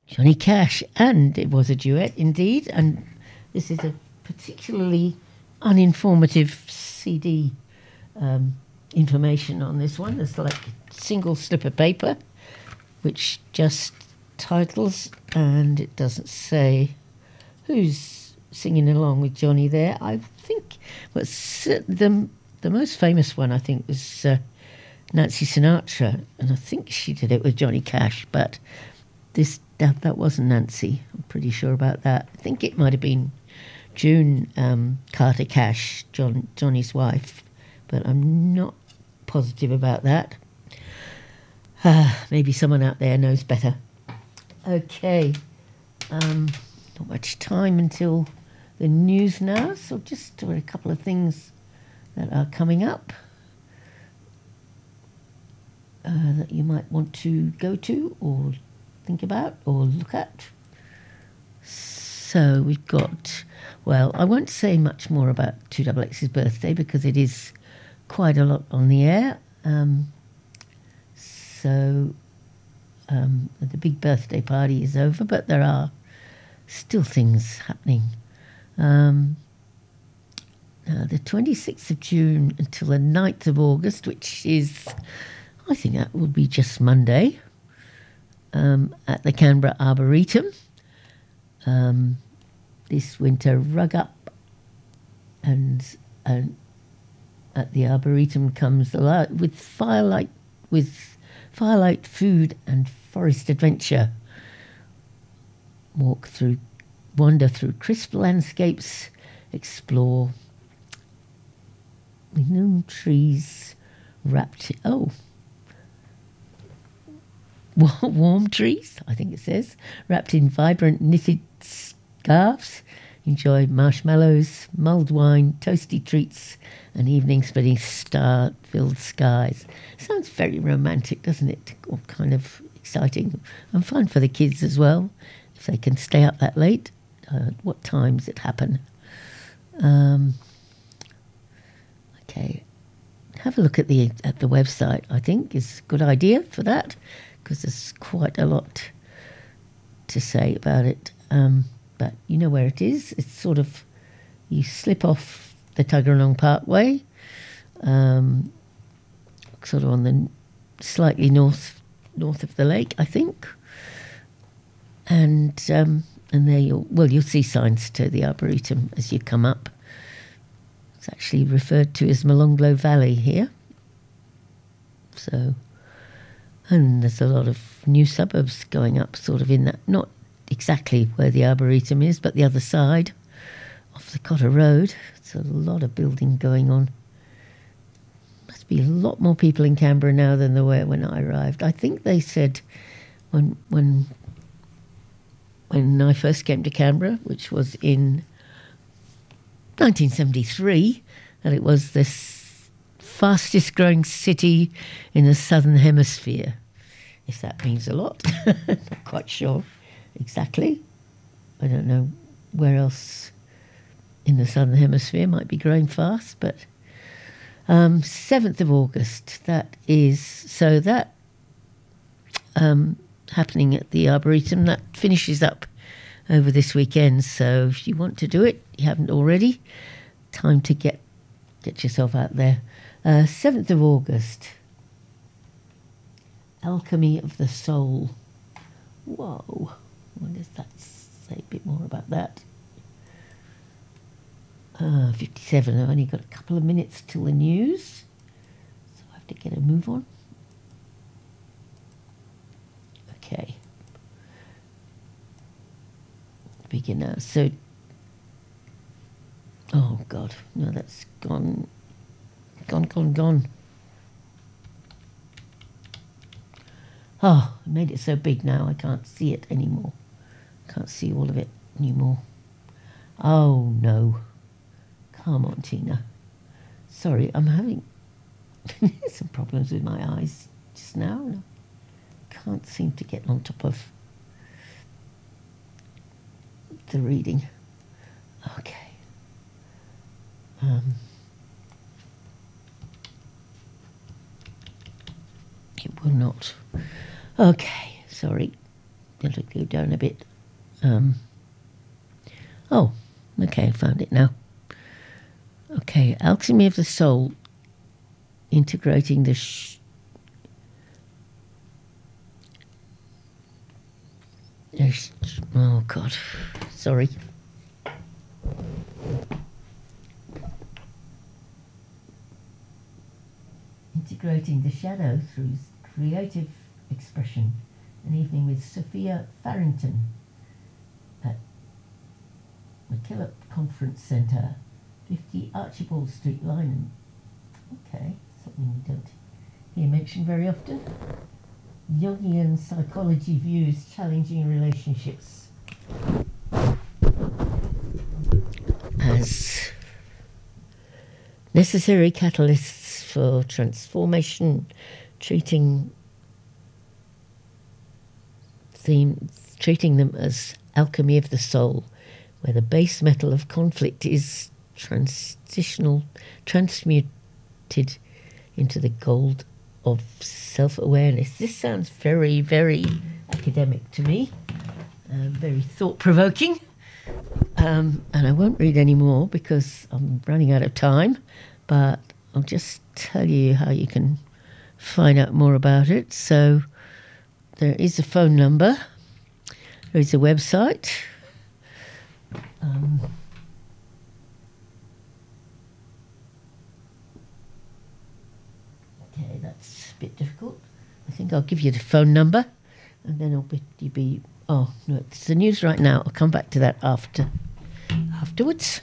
Johnny Cash, and it was a duet indeed. And this is a particularly uninformative CD information on this one. There's like a single slip of paper which just titles, and it doesn't say who's singing along with Johnny there. I think the most famous one, I think, was Nancy Sinatra, and I think she did it with Johnny Cash, but that wasn't Nancy. I'm pretty sure about that. I think it might have been June Carter Cash, Johnny's wife, but I'm not positive about that. Maybe someone out there knows better. Okay, not much time until the news now, so just do a couple of things that are coming up that you might want to go to or think about or look at. So we've got, well, I won't say much more about 2XX's birthday because it is quite a lot on the air. The big birthday party is over, but there are still things happening. The 26th of June until the 9th of August, which is, I think that will be just Monday, at the Canberra Arboretum. This winter, Rug Up, and at the Arboretum comes with firelight food and forest adventure. Wander through crisp landscapes, explore with trees wrapped. Warm trees, I think it says, wrapped in vibrant knitted scarves. Enjoy marshmallows, mulled wine, toasty treats, and evening-splitting star-filled skies. Sounds very romantic, doesn't it? Or kind of exciting and fun for the kids as well, if they can stay up that late. What times it happen? Okay, have a look at the website. I think is a good idea for that because there's quite a lot to say about it. But you know where it is. It's sort of, you slip off the Tuggeranong Parkway, sort of on the slightly north of the lake, I think. And there you'll see signs to the Arboretum as you come up. It's actually referred to as Molonglo Valley here. So, and there's a lot of new suburbs going up sort of in that, not exactly where the Arboretum is, but the other side, off the Cotter Road. It's a lot of building going on. Must be a lot more people in Canberra now than there were when I arrived. I think they said when I first came to Canberra, which was in 1973, that it was the fastest growing city in the Southern Hemisphere, if that means a lot. Not quite sure exactly. I don't know where else in the Southern Hemisphere might be growing fast, but 7th of August, that is, so that happening at the Arboretum, that finishes up over this weekend. So if you want to do it, you haven't already, time to get yourself out there. 7th of August, Alchemy of the Soul. Whoa, what does that say? A bit more about that. 57, I've only got a couple of minutes till the news, so I have to get a move on. Okay. Begin now. So, oh God, no, that's gone. Oh, I made it so big now I can't see it anymore. Can't see all of it anymore. Oh no. Come on, Tina. Sorry, I'm having some problems with my eyes just now. Can't seem to get on top of the reading. Okay. It will not. Okay, sorry. It'll go down a bit. Okay, I found it now. Okay, Alchemy of the Soul, integrating the oh God, sorry. Integrating the shadow through creative expression. An evening with Sophia Farrington at McKillop Conference Centre, 50 Archibald Street, Lyman. Okay, something we don't hear mentioned very often. Jungian psychology views challenging relationships as necessary catalysts for transformation, treating them as alchemy of the soul, where the base metal of conflict is transmuted into the gold of self-awareness. This sounds very, very academic to me, very thought-provoking, and I won't read any more because I'm running out of time, but I'll just tell you how you can find out more about it. So there is a phone number, there is a website, okay, that's a bit difficult. I think I'll give you the phone number and then you'll be oh no, it's the news right now. I'll come back to that afterwards.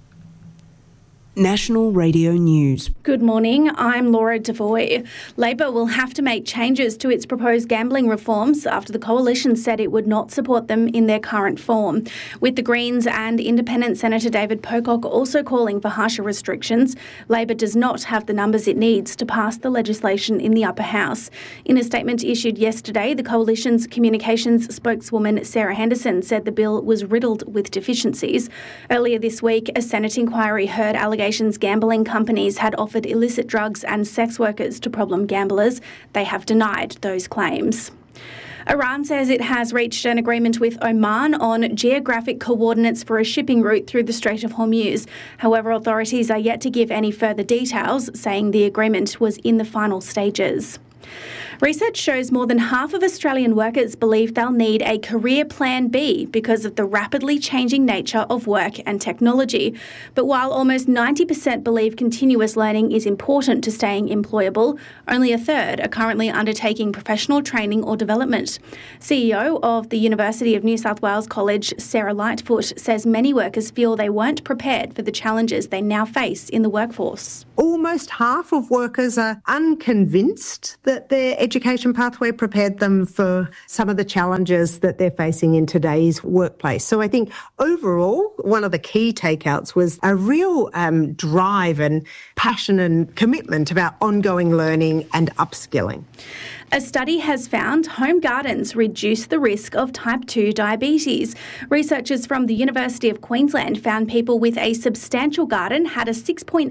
National Radio News. Good morning, I'm Laura Devoy. Labor will have to make changes to its proposed gambling reforms after the coalition said it would not support them in their current form. With the Greens and Independent Senator David Pocock also calling for harsher restrictions, Labor does not have the numbers it needs to pass the legislation in the upper house. In a statement issued yesterday, the coalition's communications spokeswoman Sarah Henderson said the bill was riddled with deficiencies. Earlier this week, a Senate inquiry heard allegations gambling companies had offered illicit drugs and sex workers to problem gamblers. They have denied those claims. Iran says it has reached an agreement with Oman on geographic coordinates for a shipping route through the Strait of Hormuz. However, authorities are yet to give any further details, saying the agreement was in the final stages. Research shows more than half of Australian workers believe they'll need a career plan B because of the rapidly changing nature of work and technology. But while almost 90% believe continuous learning is important to staying employable, only a third are currently undertaking professional training or development. CEO of the University of New South Wales College, Sarah Lightfoot, says many workers feel they weren't prepared for the challenges they now face in the workforce. Almost half of workers are unconvinced that their education pathway prepared them for some of the challenges that they're facing in today's workplace. So I think overall, one of the key takeouts was a real drive and passion and commitment about ongoing learning and upskilling. A study has found home gardens reduce the risk of type 2 diabetes. Researchers from the University of Queensland found people with a substantial garden had a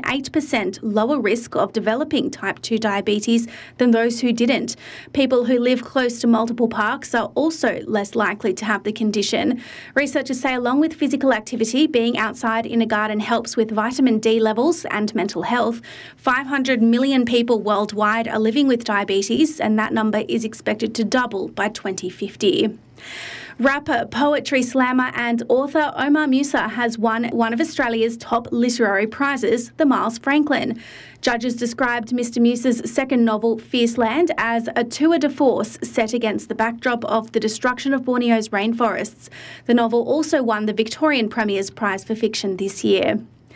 6.8% lower risk of developing type 2 diabetes than those who didn't. People who live close to multiple parks are also less likely to have the condition. Researchers say along with physical activity, being outside in a garden helps with vitamin D levels and mental health. 500 million people worldwide are living with diabetes, and that number is expected to double by 2050. Rapper, poetry slammer and author Omar Musa has won one of Australia's top literary prizes, the Miles Franklin. Judges described Mr Musa's second novel, Fierceland, as a tour de force set against the backdrop of the destruction of Borneo's rainforests. The novel also won the Victorian Premier's Prize for Fiction this year.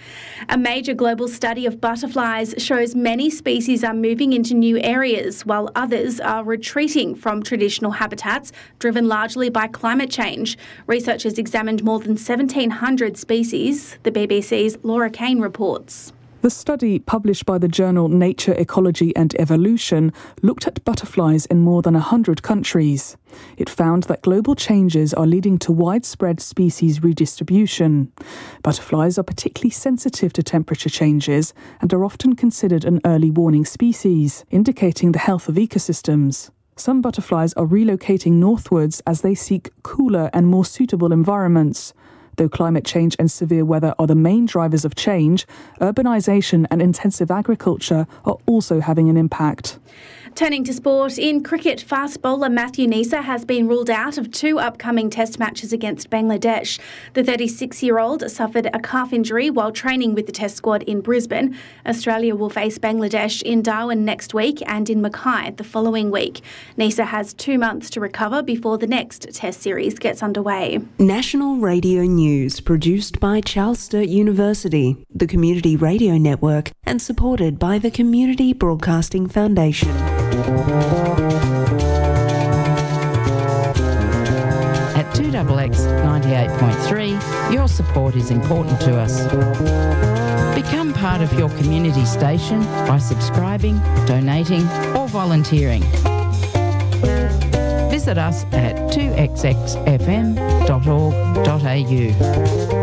A major global study of butterflies shows many species are moving into new areas while others are retreating from traditional habitats, driven largely by climate change. Researchers examined more than 1,700 species. The BBC's Laura Kane reports. The study, published by the journal Nature, Ecology and Evolution, looked at butterflies in more than 100 countries. It found that global changes are leading to widespread species redistribution. Butterflies are particularly sensitive to temperature changes and are often considered an early warning species, indicating the health of ecosystems. Some butterflies are relocating northwards as they seek cooler and more suitable environments. Though climate change and severe weather are the main drivers of change, urbanisation and intensive agriculture are also having an impact. Turning to sport, in cricket, fast bowler Matthew Neser has been ruled out of 2 upcoming test matches against Bangladesh. The 36-year-old suffered a calf injury while training with the test squad in Brisbane. Australia will face Bangladesh in Darwin next week and in Mackay the following week. Neser has 2 months to recover before the next test series gets underway. National Radio News, produced by Charles Sturt University, the Community Radio Network, and supported by the Community Broadcasting Foundation. At 2XX 98.3, your support is important to us. Become part of your community station by subscribing, donating or volunteering. Visit us at 2xxfm.org.au.